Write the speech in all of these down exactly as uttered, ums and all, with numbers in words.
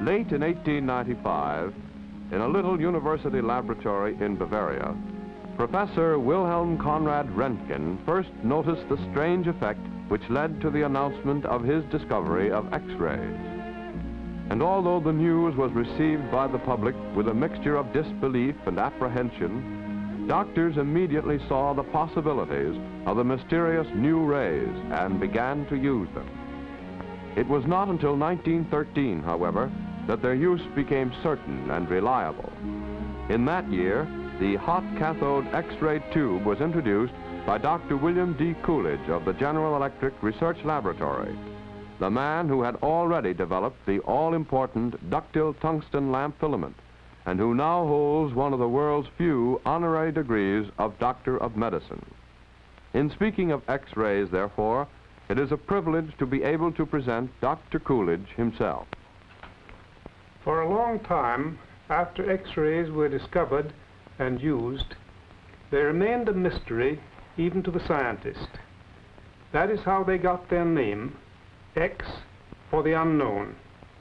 Late in eighteen ninety-five, in a little university laboratory in Bavaria, Professor Wilhelm Conrad Röntgen first noticed the strange effect which led to the announcement of his discovery of X-rays. And although the news was received by the public with a mixture of disbelief and apprehension, doctors immediately saw the possibilities of the mysterious new rays and began to use them. It was not until nineteen thirteen, however, that their use became certain and reliable. In that year, the hot cathode X-ray tube was introduced by Doctor William D. Coolidge of the General Electric Research Laboratory, the man who had already developed the all-important ductile tungsten lamp filament, and who now holds one of the world's few honorary degrees of Doctor of Medicine. In speaking of X-rays, therefore, it is a privilege to be able to present Doctor Coolidge himself. For a long time, after X-rays were discovered and used, they remained a mystery even to the scientist. That is how they got their name, X for the unknown.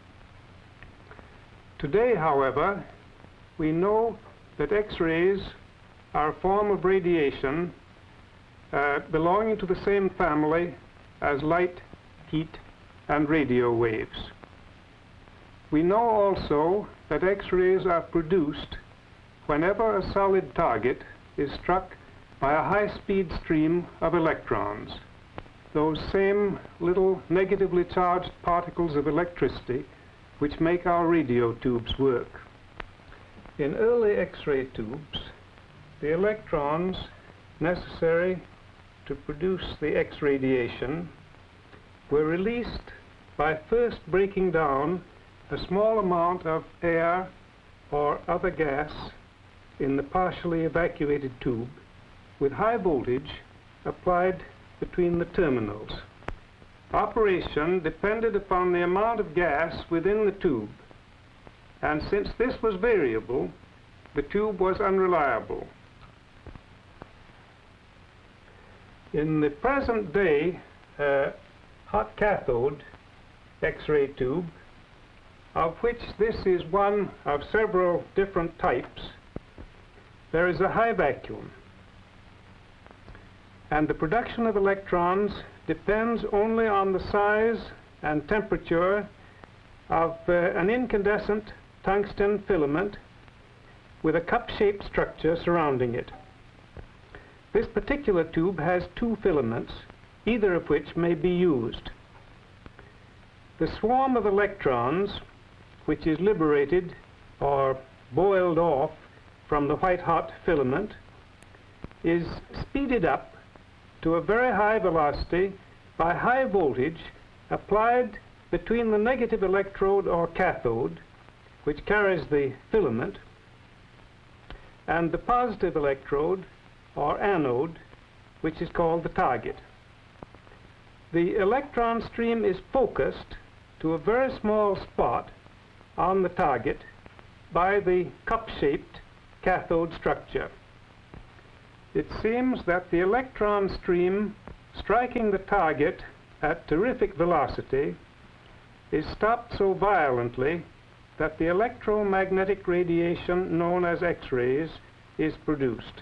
Today, however, we know that X-rays are a form of radiation uh, belonging to the same family as light, heat, and radio waves. We know also that X-rays are produced whenever a solid target is struck by a high-speed stream of electrons, those same little negatively charged particles of electricity which make our radio tubes work. In early X-ray tubes, the electrons necessary to produce the X radiation were released by first breaking down a small amount of air or other gas in the partially evacuated tube with high voltage applied between the terminals. Operation depended upon the amount of gas within the tube, and since this was variable, the tube was unreliable. In the present day uh, hot cathode X-ray tube, of which this is one of several different types, there is a high vacuum, and the production of electrons depends only on the size and temperature of uh, an incandescent tungsten filament with a cup-shaped structure surrounding it. This particular tube has two filaments, either of which may be used. The swarm of electrons, which is liberated or boiled off from the white-hot filament, is speeded up to a very high velocity by high voltage applied between the negative electrode or cathode, which carries the filament, and the positive electrode or anode, which is called the target. The electron stream is focused to a very small spot on the target by the cup-shaped cathode structure. It seems that the electron stream striking the target at terrific velocity is stopped so violently that the electromagnetic radiation known as X-rays is produced.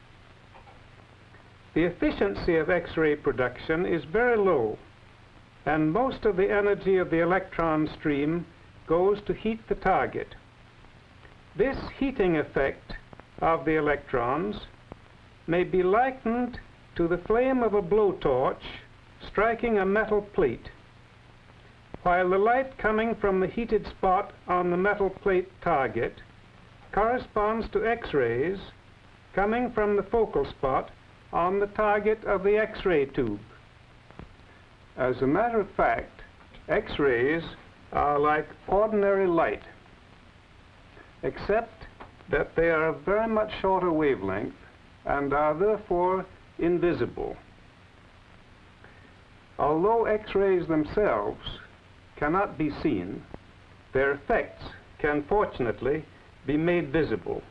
The efficiency of X-ray production is very low, and most of the energy of the electron stream goes to heat the target. This heating effect of the electrons may be likened to the flame of a blowtorch striking a metal plate, while the light coming from the heated spot on the metal plate target corresponds to X-rays coming from the focal spot on the target of the X-ray tube. As a matter of fact, X-rays are like ordinary light, except that they are of very much shorter wavelength and are therefore invisible. Although X-rays themselves cannot be seen, their effects can fortunately be made visible.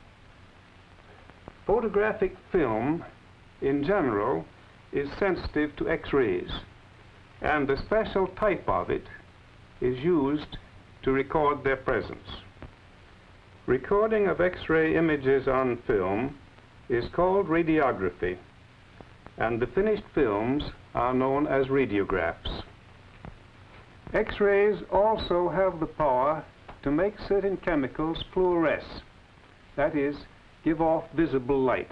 Photographic film in general is sensitive to X-rays, and a special type of it is used to record their presence. Recording of X-ray images on film is called radiography, and the finished films are known as radiographs. X-rays also have the power to make certain chemicals fluoresce, that is, give off visible light.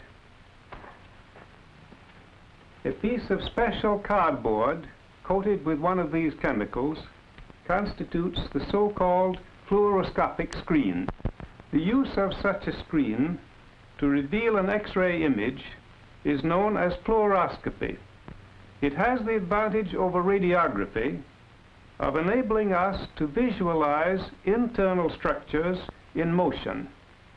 A piece of special cardboard coated with one of these chemicals constitutes the so-called fluoroscopic screen. The use of such a screen to reveal an X-ray image is known as fluoroscopy. It has the advantage over radiography of enabling us to visualize internal structures in motion.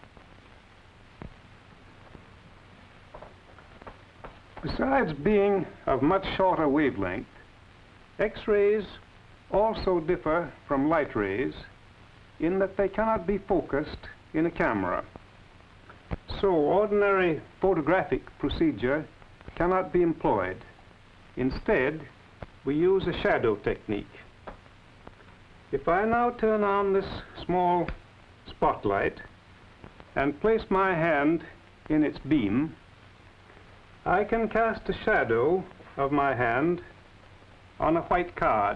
Besides being of much shorter wavelength, X-rays also differ from light rays in that they cannot be focused in a camera. So ordinary photographic procedure cannot be employed. Instead, we use a shadow technique. If I now turn on this small spotlight and place my hand in its beam, I can cast a shadow of my hand on a white card.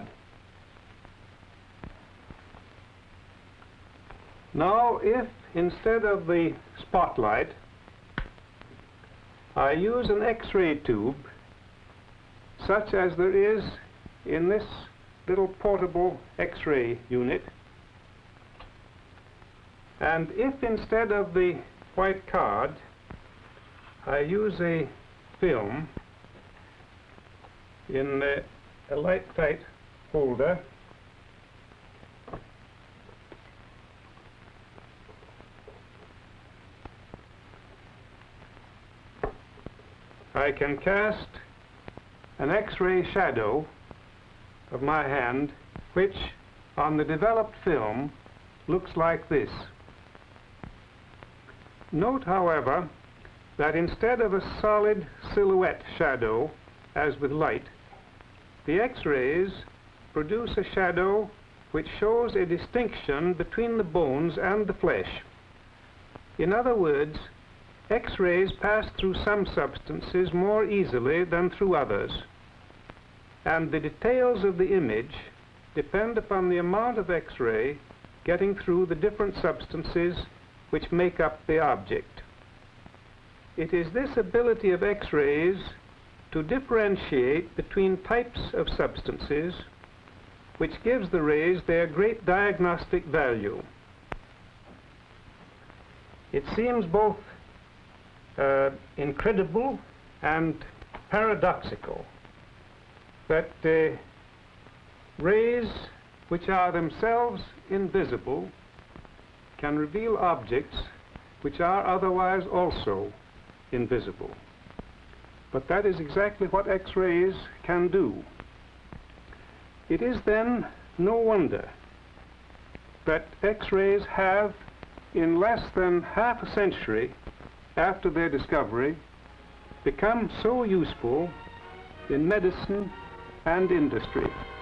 Now, if instead of the spotlight I use an X-ray tube such as there is in this little portable X-ray unit, and if instead of the white card I use a film in a, a light-tight holder, I can cast an X-ray shadow of my hand, which on the developed film looks like this. Note, however, that instead of a solid silhouette shadow, as with light, the X-rays produce a shadow which shows a distinction between the bones and the flesh. In other words, X-rays pass through some substances more easily than through others, and the details of the image depend upon the amount of X-ray getting through the different substances which make up the object. It is this ability of X-rays to differentiate between types of substances which gives the rays their great diagnostic value. It seems both uh, incredible and paradoxical that uh, rays which are themselves invisible can reveal objects which are otherwise also invisible. But that is exactly what X-rays can do. It is then no wonder that X-rays have, in less than half a century after their discovery, become so useful in medicine and industry.